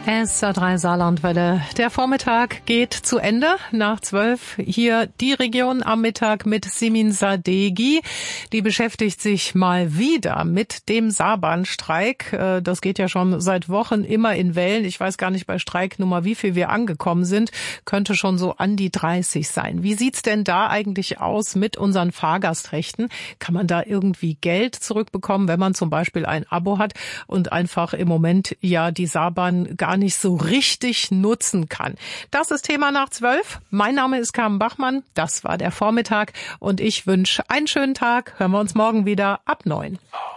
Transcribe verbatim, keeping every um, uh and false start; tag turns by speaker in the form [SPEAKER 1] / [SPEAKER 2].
[SPEAKER 1] S R drei Saarlandwelle. Der Vormittag geht zu Ende. Nach zwölf hier die Region am Mittag mit Simin Sadeghi. Die beschäftigt sich mal wieder mit dem Saarbahnstreik. Das geht ja schon seit Wochen immer in Wellen. Ich weiß gar nicht bei Streiknummer, wie viel wir angekommen sind. Könnte schon so an die dreißig sein. Wie sieht's denn da eigentlich aus mit unseren Fahrgastrechten? Kann man da irgendwie Geld zurückbekommen, wenn man zum Beispiel ein Abo hat und einfach im Moment ja die Saarbahn gar nicht so richtig nutzen kann? Das ist Thema nach zwölf. Mein Name ist Carmen Bachmann. Das war der Vormittag und ich wünsche einen schönen Tag. Hören wir uns morgen wieder ab neun.